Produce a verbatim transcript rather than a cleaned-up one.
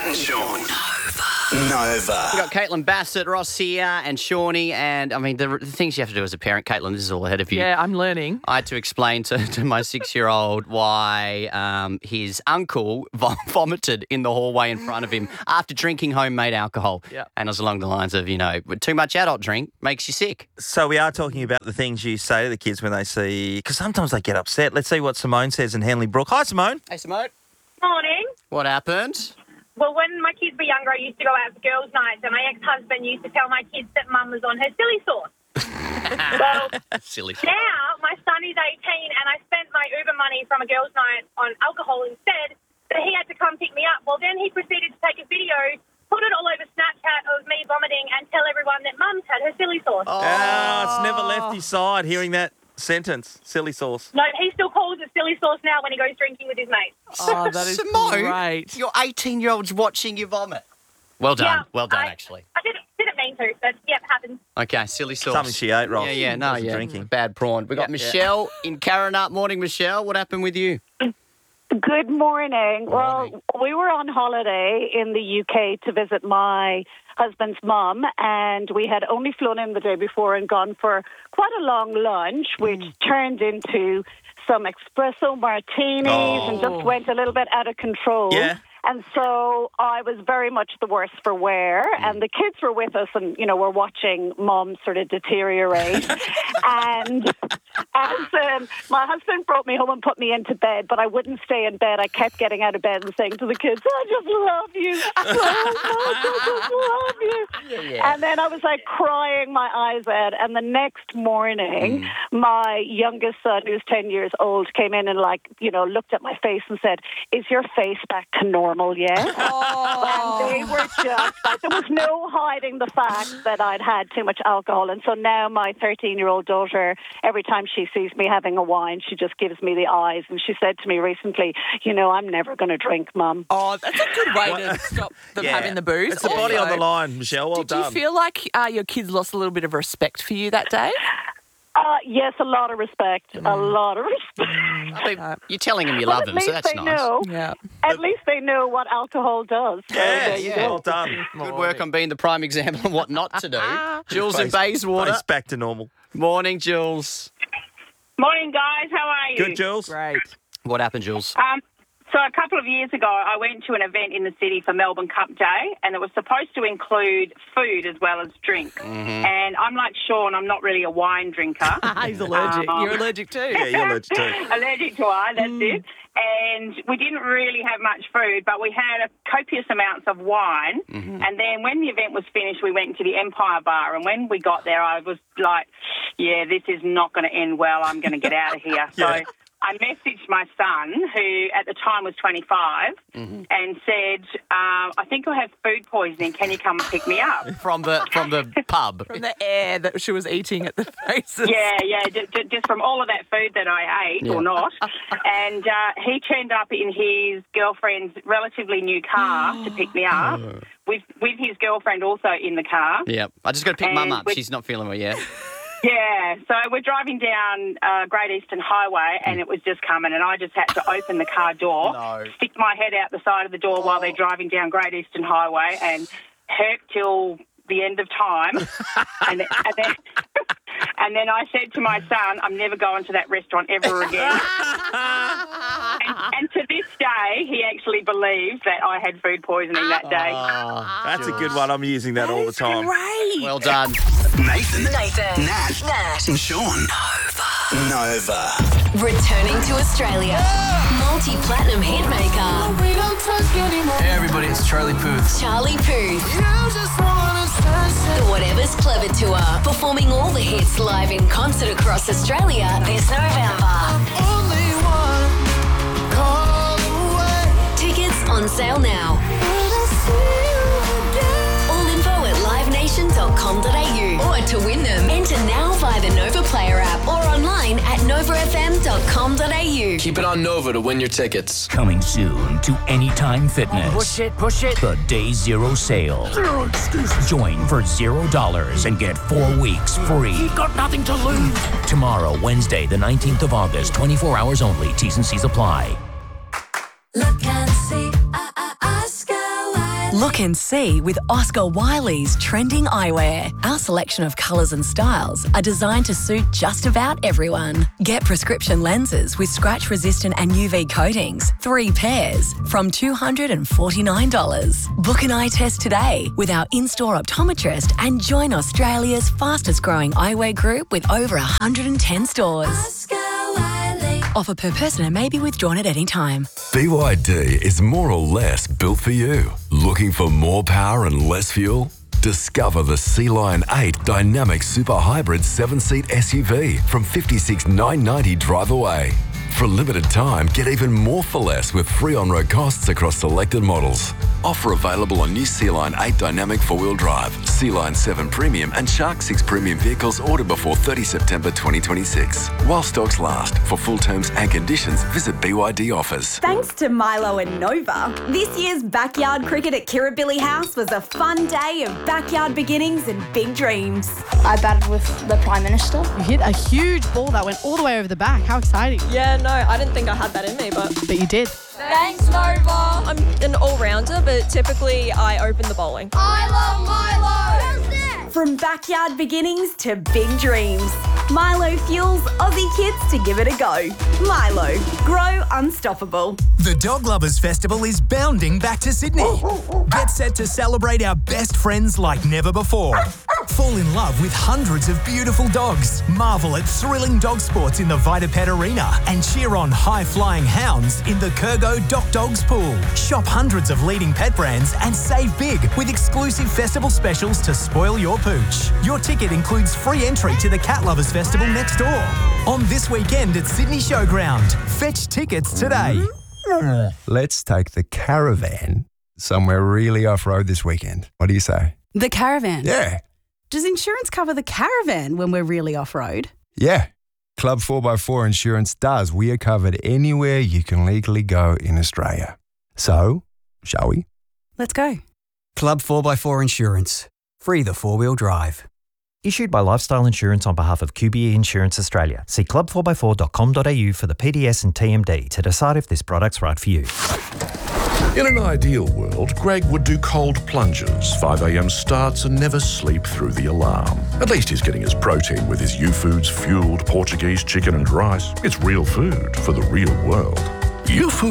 and Sean. Nova. We've got Caitlin Bassett, Ross here, and Shawnee. And, I mean, the, the things you have to do as a parent, Caitlin, this is all ahead of you. Yeah, I'm learning. I had to explain to, to my six-year-old why um, his uncle vom- vomited in the hallway in front of him after drinking homemade alcohol. Yeah. And it was along the lines of, you know, too much adult drink makes you sick. So we are talking about the things you say to the kids when they see, because sometimes they get upset. Let's see what Simone says in Henley Brook. Hi, Simone. Hey, Simone. Morning. What happened? Well, when my kids were younger, I used to go out for girls' nights, and my ex-husband used to tell my kids that Mum was on her silly sauce. Well, Silly. now my son is eighteen, and I spent my Uber money from a girls' night on alcohol instead, but he had to come pick me up. Well, then he proceeded to take a video, put it all over Snapchat of me vomiting, and tell everyone that Mum's had her silly sauce. Oh, it's never left his side hearing that sentence. Silly sauce. No, he still calls it silly sauce now when he goes drinking with his mates. Oh, that is Simone, great. your eighteen-year-old's watching you vomit. Well done. Yeah, well done, I- actually. I didn't, didn't mean to, but yeah, it happened. Okay, silly sauce. Something she ate, Ross. Yeah, yeah, no, Wasn't yeah. drinking. Bad prawn. We got Yeah, Michelle in Carrinup. Morning, Michelle. What happened with you? Good morning. Well, we were on holiday in the U K to visit my husband's mum, and we had only flown in the day before and gone for quite a long lunch, which turned into some espresso martinis Oh. and just went a little bit out of control. Yeah. And so I was very much the worse for wear, and the kids were with us, and, you know, we're watching Mum sort of deteriorate. and as um, my husband brought me home and put me into bed, but I wouldn't stay in bed. I kept getting out of bed and saying to the kids, I just love you so much, I just love you. Yeah, yeah. And then I was like crying my eyes out, and the next morning, my youngest son, who's ten years old, came in and, like, you know, looked at my face and said, is your face back to normal yet? And they were just like, there was no hiding the fact that I'd had too much alcohol. And so now my thirteen-year-old daughter, every time she sees me having a wine, she just gives me the eyes. And she said to me recently, you know, I'm never going to drink, Mum. Oh, that's a good way to stop them Yeah. having the booze. It's the body on Also, the line, Michelle. Well Did done. you feel like uh, your kids lost a little bit of respect for you that day? Uh, yes, a lot of respect. A lot of respect. But you're telling them you But love at them, least so that's they nice. know. Yeah. At least they know what alcohol does. So yeah, there you yeah. go. Well done. Good work on being the prime example of what not to do. Jules in Face- Bayswater. face back to normal. Morning, Jules. Morning, guys. How are you? Good, Jules. Great. What happened, Jules? Um, so a couple of years ago, I went to an event in the city for Melbourne Cup Day, and it was supposed to include food as well as drink. And I'm like Sean, I'm not really a wine drinker. He's allergic. Um, You're allergic too. Yeah, you're allergic too. Allergic to wine, that's it. And we didn't really have much food, but we had a copious amounts of wine. And then when the event was finished, we went to the Empire Bar. And when we got there, I was like, yeah, this is not going to end well. I'm going to get out of here. Yeah. So I messaged my son, who at the time was twenty-five, and said, um, I think I have food poisoning. Can you come and pick me up? From the from the pub. From the air that she was eating at the faces. Yeah, yeah, j- j- just from all of that food that I ate Yeah. or not. And uh, he turned up in his girlfriend's relatively new car to pick me up, with with his girlfriend also in the car. Yeah, I just got to pick Mum And up. we- She's not feeling well yet. Yeah, so we're driving down uh, Great Eastern Highway, and it was just coming, and I just had to open the car door, No. stick my head out the side of the door while they're driving down Great Eastern Highway, and herp till the end of time. and, then, and, then, and then I said to my son, I'm never going to that restaurant ever again. and, and to this day, he actually believes that I had food poisoning that day. Oh, That's a good one. I'm using that all the time. Great. well done. Nathan, Nathan, Nat, Nat, and Sean. Nova. returning to Australia. Multi-platinum hitmaker. Hey everybody, it's Charlie Puth. Charlie Puth. The Whatever's Clever Tour. Performing all the hits live in concert across Australia this November. Tickets on sale now. All info at live nation dot com dot a u. Or to win them, enter now via the Nova Player app or online at nova f m dot com dot a u. Keep it on Nova to win your tickets. Coming soon to Anytime Fitness. Push it, push it. The Day Zero Sale. Zero excuses. Join for zero dollars and get four weeks free. You've got nothing to lose. Tomorrow, Wednesday, the nineteenth of August, twenty-four hours only. T's and C's apply. Look and see, I, I, Oscar Wilde. Look and see with Oscar Wiley's trending eyewear. Our selection of colours and styles are designed to suit just about everyone. Get prescription lenses with scratch-resistant and U V coatings, three pairs, from two hundred forty-nine dollars. Book an eye test today with our in-store optometrist and join Australia's fastest-growing eyewear group with over one hundred ten stores. Offer per person and may be withdrawn at any time. B Y D is more or less built for you. Looking for more power and less fuel? Discover the Sea Lion eight Dynamic Super Hybrid seven-seat S U V from fifty-six thousand nine hundred ninety dollars drive away. For a limited time, get even more for less with free on-road costs across selected models. Offer available on new Sea Lion eight Dynamic four-wheel drive, Sea Lion seven Premium and Shark six Premium vehicles ordered before thirtieth September twenty twenty-six. While stocks last. For full terms and conditions, visit B Y D offers. Thanks to Milo and Nova, this year's backyard cricket at Kirribilli House was a fun day of backyard beginnings and big dreams. I batted with the Prime Minister. You hit a huge ball that went all the way over the back. How exciting. Yeah, no, I didn't think I had that in me, but... But you did. Thanks, Nova. I'm an all-rounder, but typically I open the bowling. I love Milo! From backyard beginnings to big dreams, Milo fuels Aussie kids to give it a go. Milo, grow unstoppable. The Dog Lovers Festival is bounding back to Sydney. Get set to celebrate our best friends like never before. Fall in love with hundreds of beautiful dogs. Marvel at thrilling dog sports in the Vitapet Arena and cheer on high-flying hounds in the Kurgo Doc Dogs Pool. Shop hundreds of leading pet brands and save big with exclusive festival specials to spoil your pooch. Your ticket includes free entry to the Cat Lovers Festival next door. On this weekend at Sydney Showground. Fetch tickets today. Let's take the caravan somewhere really off-road this weekend. What do you say? The caravan? Yeah. Does insurance cover the caravan when we're really off-road? Yeah. Club four by four Insurance does. We are covered anywhere you can legally go in Australia. So, shall we? Let's go. Club four by four Insurance. Free the four-wheel drive. Issued by Lifestyle Insurance on behalf of Q B E Insurance Australia. See club four by four dot com dot a u for the P D S and T M D to decide if this product's right for you. In an ideal world, Greg would do cold plunges, five a.m. starts and never sleep through the alarm. At least he's getting his protein with his U-Foods fueled Portuguese chicken and rice. It's real food for the real world. U-Foods